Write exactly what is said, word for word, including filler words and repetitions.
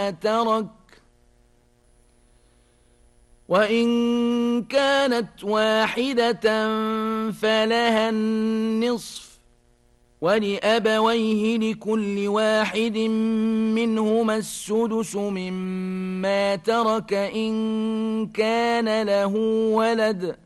مما ترك، وإن كانت واحدة فلها النصف، ولأبويه لكل واحد منهما السدس مما ترك إن كان له ولد،